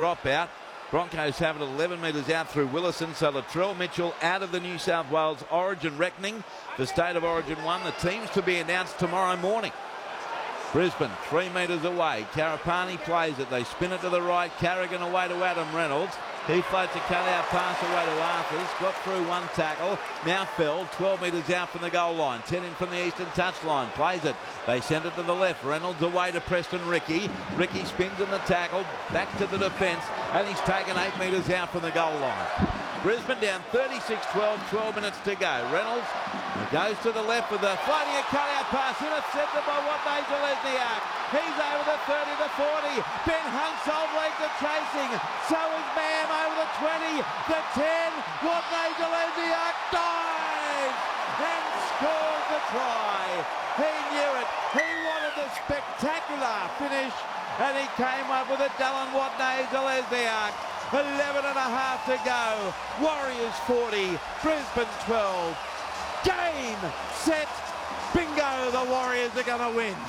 dropout. Broncos have it 11 metres out through Willison, so Latrell Mitchell out of the New South Wales Origin reckoning for State of Origin 1. The teams to be announced tomorrow morning. Brisbane 3 metres away. Karapani plays it. They spin it to the right. Carrigan away to Adam Reynolds. He floats a cut-out pass away to Arthurs. Got through one tackle. Now fell 12 metres out from the goal line. 10 in from the eastern touchline. Plays it. They send it to the left. Reynolds away to Preston Ricky. Ricky spins in the tackle. Back to the defence. And he's taken 8 metres out from the goal line. Brisbane down 36-12. 12 minutes to go. Reynolds goes to the left with a floating a cut-out pass. Intercepted by Watney Zelezniak. He's over the 30 to 40. Ben Hunt's old legs are chasing. So is Mam over the 20, the 10. Watney Zelezniak dives and scores the try. He knew it. He wanted the spectacular finish, and he came up with it. Dallin Watney Zelezniak. 11 and a half to go. Warriors 40, Brisbane 12. Game, set, bingo. The Warriors are going to win.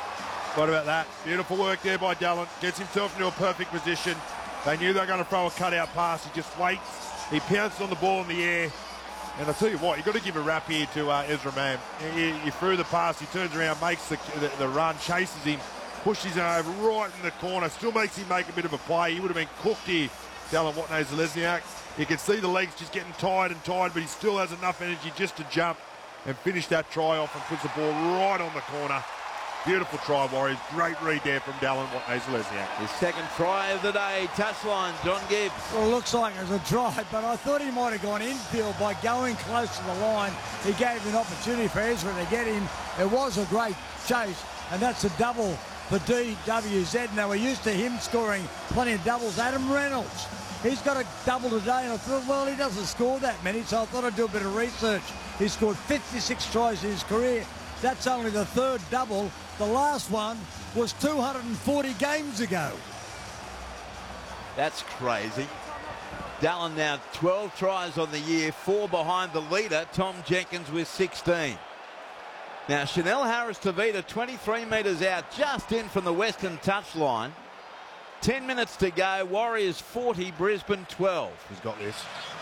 What about that? Beautiful work there by Dallin. Gets himself into a perfect position. They knew they were going to throw a cutout pass. He just waits. He pounced on the ball in the air. And I'll tell you what, you've got to give a rap here to Ezra Mam. He threw the pass. He turns around, makes the run, chases him, pushes him over right in the corner. Still makes him make a bit of a play. He would have been cooked here, Dallin Watney Zelezniak. You can see the legs just getting tired and tired, but he still has enough energy just to jump and finish that try off and puts the ball right on the corner. Beautiful try, Warriors. Great read there from Dallin Watney Zelezniak. His second try of the day. Touchline, John Gibbs. Well, it looks like it was a try, but I thought he might have gone infield by going close to the line. He gave an opportunity for Ezra to get him. It was a great chase, and that's a double for DWZ. Now, we're used to him scoring plenty of doubles. Adam Reynolds, he's got a double today, and I thought, well, he doesn't score that many, so I thought I'd do a bit of research. He scored 56 tries in his career. That's only the third double. The last one was 240 games ago. That's crazy. Dallin now 12 tries on the year, 4 behind the leader, Tom Jenkins, with 16. Now, Chanel Harris-Tavita, 23 metres out, just in from the western touchline. 10 minutes to go. Warriors 40, Brisbane 12. He's got this.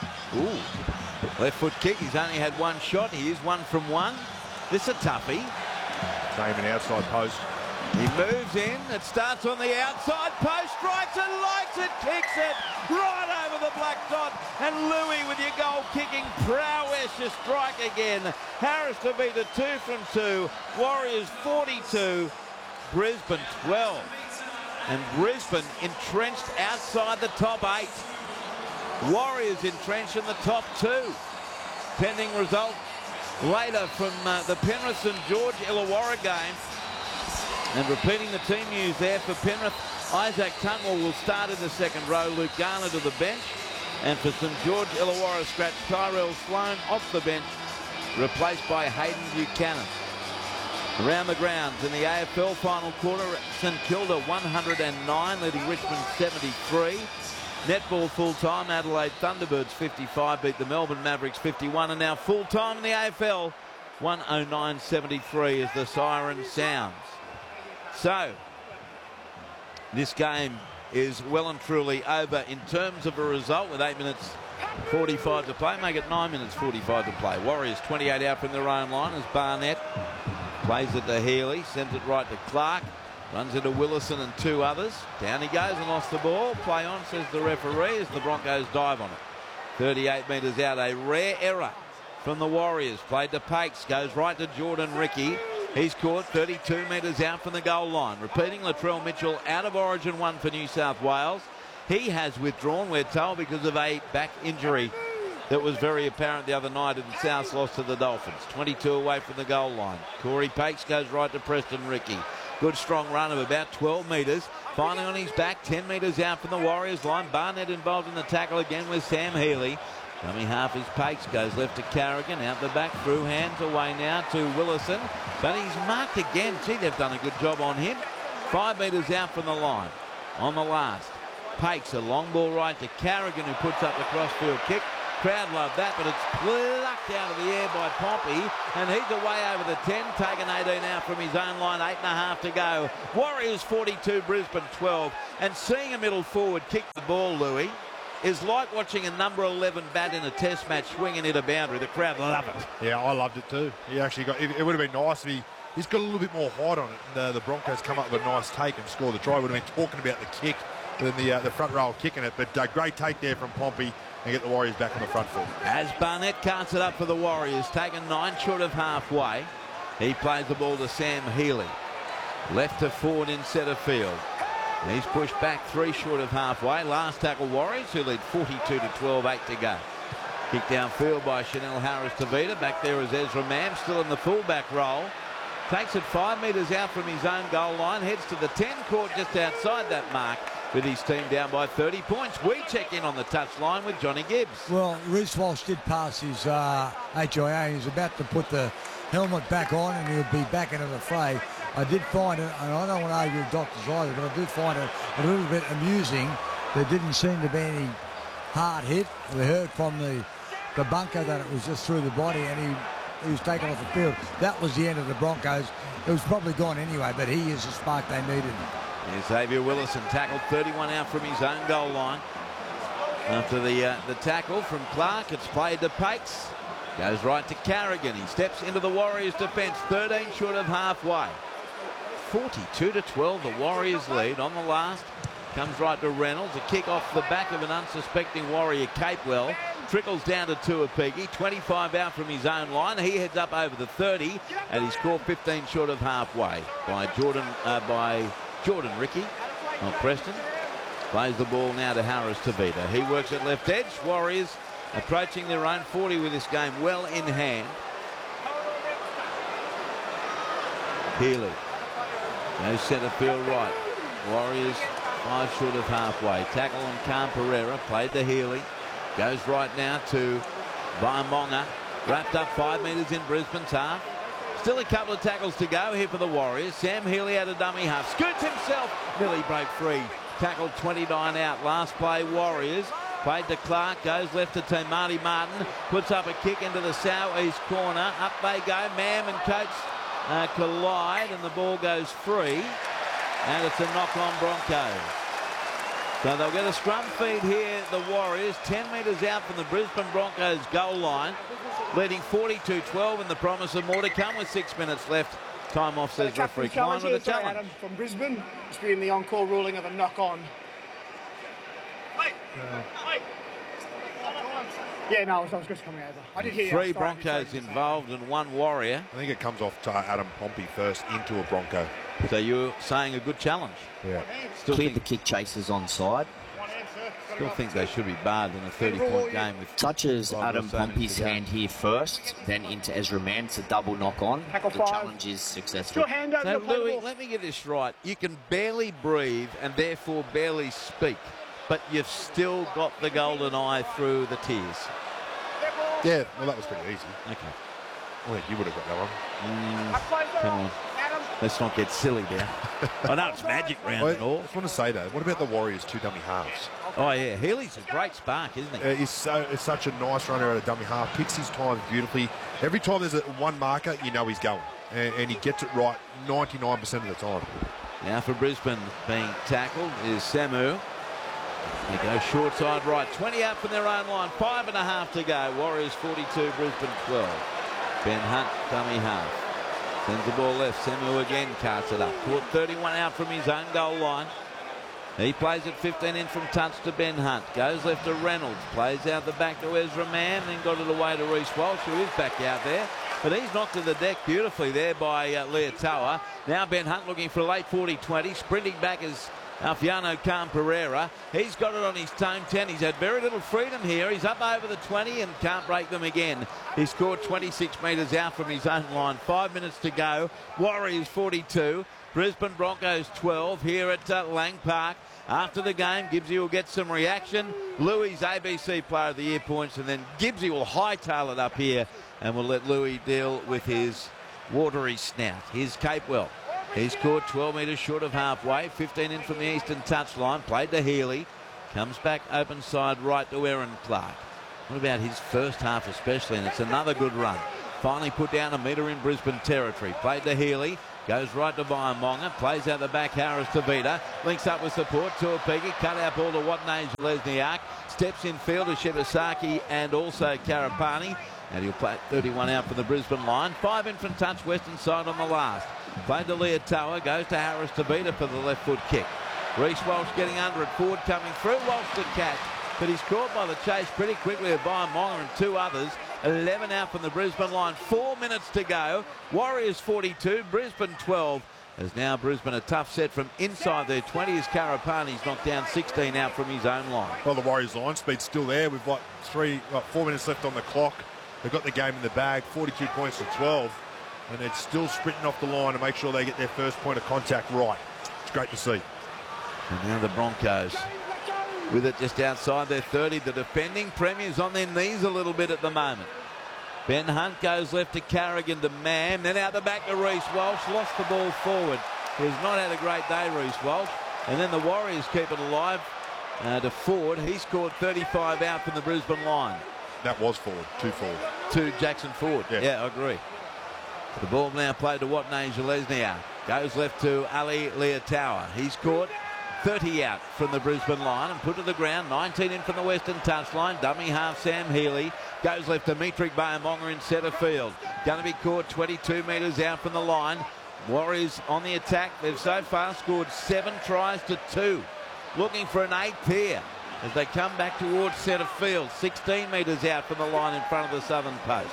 Ooh. Left foot kick. He's only had one shot. He is 1 from 1. This is a toughie. Same an outside post. He moves in. It starts on the outside post. Strikes it, lights it, kicks it right over the black dot. And Louis with your goal-kicking prowess, you strike again. Harris-Tavita 2 from 2. Warriors 42. Brisbane 12. And Brisbane entrenched outside the top 8. Warriors entrenched in the top 2. Pending results later from the Penrith St George Illawarra game. And repeating the team news there for Penrith, Isaac Tungwall will start in the second row. Luke Garner to the bench. And for St George Illawarra scratch, Tyrell Sloan off the bench, replaced by Hayden Buchanan. Around the grounds in the AFL final quarter, St Kilda 109, leading Richmond 73. Netball full-time, Adelaide Thunderbirds 55, beat the Melbourne Mavericks 51, and now full-time in the AFL, 109-73 as the siren sounds. So, this game is well and truly over in terms of a result with 8 minutes 45 to play. Make it 9 minutes 45 to play. Warriors 28 out from their own line as Barnett plays it to Healy, sends it right to Clark. Runs into Willison and 2 others. Down he goes and lost the ball. Play on, says the referee, as the Broncos dive on it. 38 metres out, a rare error from the Warriors. Played to Pakes, goes right to Jordan Ricky. He's caught 32 metres out from the goal line. Repeating, Latrell Mitchell out of Origin 1 for New South Wales. He has withdrawn, we're told, because of a back injury that was very apparent the other night in South's loss to the Dolphins. 22 away from the goal line. Corey Pakes goes right to Preston Ricky. Good strong run of about 12 metres. Finally on his back, 10 metres out from the Warriors line. Barnett involved in the tackle again with Sam Healy. Dummy half is Pakes, goes left to Carrigan, out the back, through hands away now to Willison. But he's marked again. Gee, they've done a good job on him. 5 metres out from the line. On the last, Pakes, a long ball right to Carrigan, who puts up the crossfield kick. Crowd love that, but it's plucked out of the air by Pompey, and he's away over the 10, taken 18 out from his own line, 8.5 to go. Warriors 42, Brisbane 12, and seeing a middle forward kick the ball, Louis, is like watching a number 11 bat in a test match swinging it a boundary. The crowd love it. Yeah, I loved it too. He actually got. It would have been nice if he's got a little bit more height on it. And, the Broncos come up with a nice take and score the try. Would have been talking about the kick than the front row kicking it. But great take there from Pompey and get the Warriors back on the front foot. As Barnett carts it up for the Warriors, taken 9 short of halfway. He plays the ball to Sam Healy. Left to forward in centre field. He's pushed back 3 short of halfway. Last tackle Warriors, who lead 42 to 12, 8 to go. Kick downfield by Chanel Harris-Tavita. Back there is Ezra Mam, still in the fullback role. Takes it 5 metres out from his own goal line. Heads to the 10 court just outside that mark with his team down by 30 points. We check in on the touchline with Johnny Gibbs. Well, Reece Walsh did pass his HIA. He's about to put the helmet back on and he'll be back into the fray. I did find it, and I don't want to argue with doctors either, but I did find it a little bit amusing. There didn't seem to be any hard hit. We heard from the bunker that it was just through the body, and he was taken off the field. That was the end of the Broncos. It was probably gone anyway, but he is the spark they needed. Here's Xavier Willison, tackled 31 out from his own goal line. After the tackle from Clark, it's played to Pates. Goes right to Carrigan. He steps into the Warriors' defence, 13 short of halfway. 42 to 12, the Warriors lead. On the last, comes right to Reynolds. A kick off the back of an unsuspecting Warrior, Capewell. Trickles down to Tuapigi, 25 out from his own line. He heads up over the 30, and he's scored 15 short of halfway by Jordan Ricky, not Preston. Plays the ball now to Harris-Tavita. He works at left edge. Warriors approaching their own 40 with this game well in hand. Healy goes centre field right. Warriors 5 short of halfway. Tackle on Khan Pereira. Played to Healy. Goes right now to Vaimonga. Wrapped up 5 metres in Brisbane's half. Still a couple of tackles to go here for the Warriors. Sam Healy at a dummy half. Scoots himself. Nearly broke free. Tackled 29 out. Last play Warriors. Played to Clark. Goes left to Team Marty Martin. Puts up a kick into the southeast corner. Up they go. Mam and Coates collide and the ball goes free. And it's a knock on Broncos. So they'll get a scrum feed here, the Warriors, 10 metres out from the Brisbane Broncos goal line, leading 42-12 in the promise of more to come with 6 minutes left. Time off, says referee Klein with a challenge. Adam from Brisbane, disputing the on-call ruling of a knock-on. Yeah, no, I was just coming over. I did hear 3 Broncos involved and 1 Warrior. I think it comes off to Adam Pompey first into a Bronco. So you're saying a good challenge? Yeah. Cleared the kick chasers onside. Still think they should be barred in a 30-point game. With touches Adam Pompey's hand here first, then into Ezra Mann. It's a double knock-on. The challenge is successful. So, Louis, let me get this right. You can barely breathe and therefore barely speak, but you've still got the golden eye through the tears. Yeah, well, that was pretty easy. Okay. I think you would have got that one. Come on. Let's not get silly there. I know it's magic round and all. I just want to say, though, what about the Warriors' 2 dummy halves? Oh, yeah. Healy's a great spark, isn't he? He's such a nice runner at a dummy half. Picks his time beautifully. Every time there's one marker, you know he's going. And he gets it right 99% of the time. Now for Brisbane being tackled is Samu. They go short side right. 20 out from their own line. 5.5 to go. Warriors 42, Brisbane 12. Ben Hunt, dummy half. Sends the ball left. Samu again carts it up. Caught 31 out from his own goal line. He plays it 15 in from touch to Ben Hunt. Goes left to Reynolds. Plays out the back to Ezra Mann. Then got it away to Reece Walsh, who is back out there. But he's knocked to the deck beautifully there by Leotoa. Now Ben Hunt looking for a late 40-20. Sprinting back is Alfiano Khan Pereira. He's got it on his tone 10. He's had very little freedom here. He's up over the 20 and can't break them again. He scored 26 metres out from his own line. 5 minutes to go. Warriors 42. Brisbane Broncos 12 here at Lang Park. After the game, Gibbsy will get some reaction. Louis ABC Player of the Year points, and then Gibbsy will hightail it up here and we'll let Louis deal with his watery snout. Here's Capewell. He's scored 12 metres short of halfway. 15 in from the eastern touchline. Played to Healy. Comes back open side right to Aaron Clark. What about his first half especially? And it's another good run. Finally put down a metre in Brisbane territory. Played to Healy. Goes right to Biomonga. Plays out the back. Harris to Vida. Links up with support. Tuapegi. Cut out ball to Watnage Lesniak. Steps in field to Shibasaki and also Karapani. And he'll play 31 out from the Brisbane line. 5 in from touch. Western side on the last. Played to Leotoa. Goes to Harris to Vida for the left foot kick. Reece Walsh getting under it. Ford coming through. Walsh to catch. But he's caught by the chase pretty quickly of Biomonga and 2 others. 11 out from the Brisbane line. 4 minutes to go. Warriors 42, Brisbane 12. As now Brisbane a tough set from inside their 20 as Karapani's knocked down 16 out from his own line. Well, the Warriors line speed's still there. We've got 4 minutes left on the clock. They've got the game in the bag, 42 points to 12. And they're still sprinting off the line to make sure they get their first point of contact right. It's great to see. And now the Broncos with it just outside their 30. The defending premiers on their knees a little bit at the moment. Ben Hunt goes left to Carrigan to Mam. Then out the back to Reece Walsh. Lost the ball forward. He's not had a great day, Reece Walsh. And then the Warriors keep it alive to Ford. He scored 35 out from the Brisbane line. That was Ford, 2 Ford. To Jackson Ford. Yeah, I agree. The ball now played to Watnage Lesniak. Goes left to Ali Leotoa. He's caught 30 out from the Brisbane line and put to the ground. 19 in from the western touchline. Dummy half Sam Healy. Goes left to Mitrik Biomonga in centre field. Going to be caught 22 metres out from the line. Warriors on the attack. They've so far scored 7 tries to 2. Looking for an 8th here as they come back towards centre field. 16 metres out from the line in front of the southern post.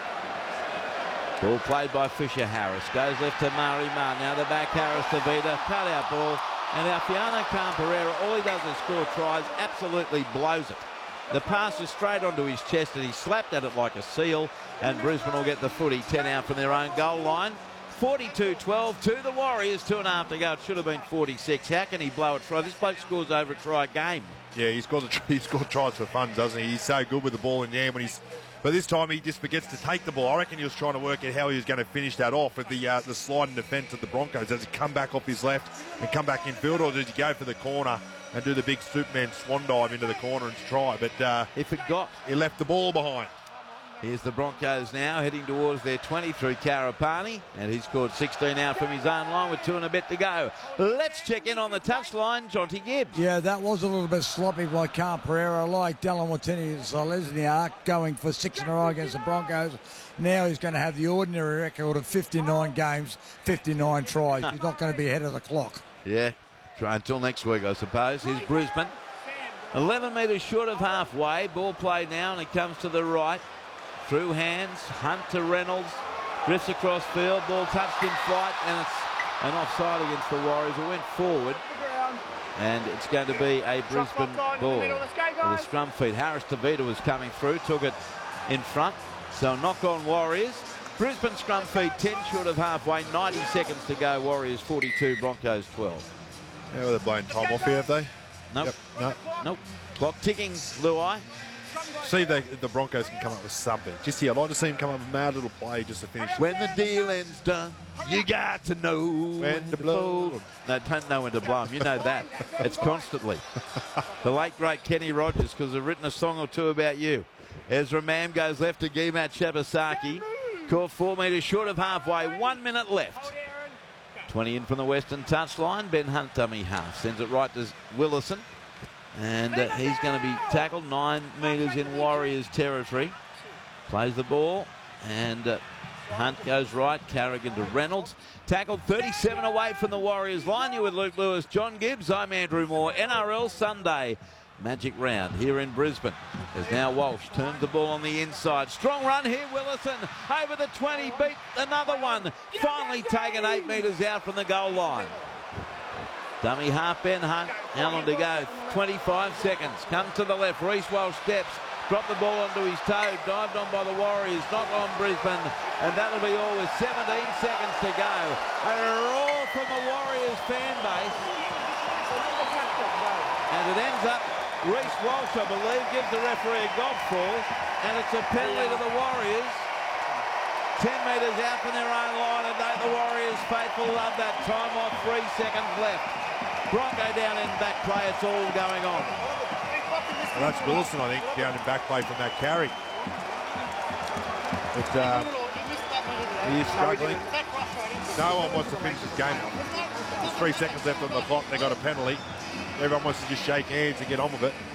Ball played by Fisher Harris. Goes left to Mari Marr. Now the back Harris to Vida. Cut out ball. And Alfiano Khan-Pereira, all he does is score tries, absolutely blows it. The pass is straight onto his chest and he slapped at it like a seal. And Brisbane will get the footy, 10 out from their own goal line. 42-12 to the Warriors, 2.5 to go. It should have been 46. How can he blow a try? This bloke scores over a try a game. Yeah, he scored tries for fun, doesn't he? He's so good with the ball in the air when he's... But this time he just forgets to take the ball. I reckon he was trying to work out how he was going to finish that off with the sliding defence of the Broncos. Does he come back off his left and come back in field, or does he go for the corner and do the big Superman swan dive into the corner and try? But he forgot. He left the ball behind. Here's the Broncos now heading towards their 20 through Karapani, and he scored 16 out from his own line with 2 and a bit to go. Let's check in on the touchline, Jonty Gibbs. Yeah, that was a little bit sloppy by Khan-Pereira. I like Dallin Watene-Lesniak going for 6 in a row against the Broncos. Now he's going to have the ordinary record of 59 games, 59 tries. He's not going to be ahead of the clock. Yeah, try until next week, I suppose. Here's Brisbane. 11 metres short of halfway. Ball played now, and it comes to the right. Through hands, Hunt to Reynolds, drifts across field, ball touched in flight, and it's an offside against the Warriors. It went forward, and it's going to be a Brisbane ball. With a scrum feed, Harris Tavita was coming through, took it in front, so knock on Warriors. Brisbane scrum feed 10 short of halfway, 90 seconds to go. Warriors 42, Broncos 12. Yeah, well, they're blowing time off here, have they? Nope. Yep. Nope. Clock ticking, Luai. See the Broncos can come up with something. Just here, I'd like to see him come up with a mad little play just to finish. When the deal ends done, you got to know when to blow. No, don't know when to blow them. You know that. It's constantly. The late, great Kenny Rogers, because they've written a song or two about you. Ezra Mam goes left to Gimat Shabasaki. Caught 4 metres short of halfway. 1 minute left. 20 in from the western touchline. Ben Hunt, dummy half. Sends it right to Willison. And he's going to be tackled 9 metres in Warriors territory. Plays the ball, and Hunt goes right. Carrigan to Reynolds. Tackled 37 away from the Warriors line. You with Luke Lewis, John Gibbs. I'm Andrew Moore. NRL Sunday Magic Round here in Brisbane. As now Walsh turns the ball on the inside. Strong run here, Willison. Over the 20, beat another one. Finally taken 8 metres out from the goal line. Dummy half Ben Hunt, how long to go? 25 seconds, comes to the left, Reece Walsh steps, dropped the ball onto his toe, dived on by the Warriors, knock on Brisbane, and that'll be all with 17 seconds to go. A roar from the Warriors fan base. And it ends up, Reece Walsh, I believe, gives the referee a golf ball, and it's a penalty to the Warriors. 10 metres out from their own line, and don't the Warriors faithful love that time off, 3 seconds left. Bronco down in back play, it's all going on. Well, that's Willison, I think, down in back play from that carry. But he is struggling. No one wants to finish this game. There's 3 seconds left on the clock. They got a penalty. Everyone wants to just shake hands and get on with it.